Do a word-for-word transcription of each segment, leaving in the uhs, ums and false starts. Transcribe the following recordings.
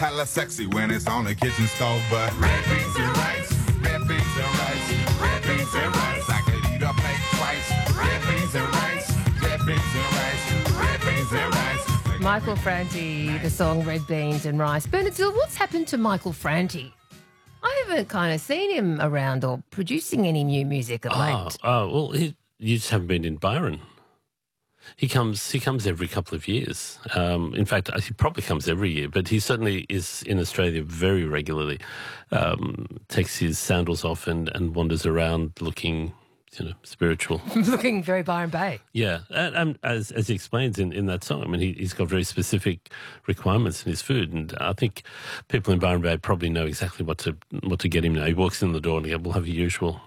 Hella sexy when it's on the kitchen stove, but red beans and rice, red beans and rice, red beans and rice. I could eat a plate twice. Red beans and rice, red beans and rice, red beans and rice. Michael Franti, the song Red Beans and Rice. Bernadette, what's happened to Michael Franti? I haven't kind of seen him around or producing any new music of Oh, late. oh well, he, you just haven't been in Byron. He comes. He comes every couple of years. Um, in fact, he probably comes every year. But he certainly is in Australia very regularly. Um, takes his sandals off and, and wanders around looking, you know, spiritual. Looking very Byron Bay. Yeah, and, and as as he explains in, in that song, I mean, he, he's got very specific requirements in his food, and I think people in Byron Bay probably know exactly what to what to get him now. He walks in the door and he goes, "We'll have your usual."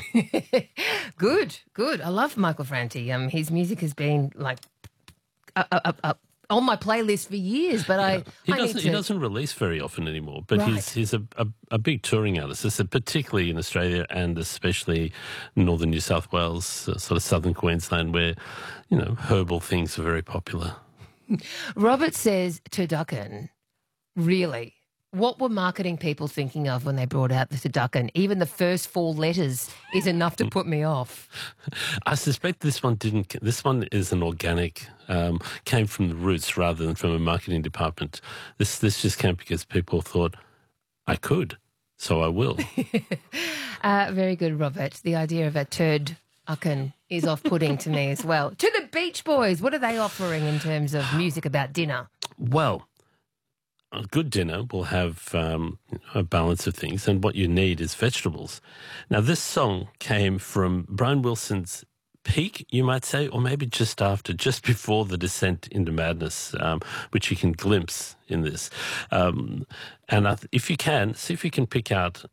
Good, good. I love Michael Franti. Um, his music has been like uh, uh, uh, on my playlist for years, but I, He I doesn't. need He to... doesn't release very often anymore. But Right. he's he's a, a, a big touring artist, this is particularly in Australia and especially northern New South Wales, uh, sort of southern Queensland, where you know herbal things are very popular. Robert says turducken, really? What were marketing people thinking of when they brought out the turducken? Even the first four letters is enough to put me off. I suspect this one didn't. This one is an organic, um, came from the roots rather than from a marketing department. This this just came because people thought I could, so I will. Uh, very good, Robert. The idea of a turducken is off-putting to me as well. To the Beach Boys, what are they offering in terms of music about dinner? Well, a good dinner will have um, a balance of things, and what you need is vegetables. Now, this song came from Brian Wilson's peak, you might say, or maybe just after, just before the descent into madness, um, which you can glimpse in this. Um, and I th- if you can, see if you can pick out